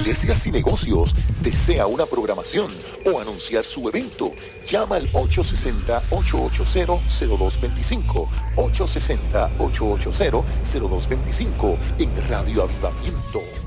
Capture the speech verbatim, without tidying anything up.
Iglesias y Negocios. ¿Desea una programación o anunciar su evento? Llama al ocho seis cero, ocho ocho cero, cero dos dos cinco, ocho seis cero, ocho ocho cero, cero dos dos cinco en Radio Avivamiento.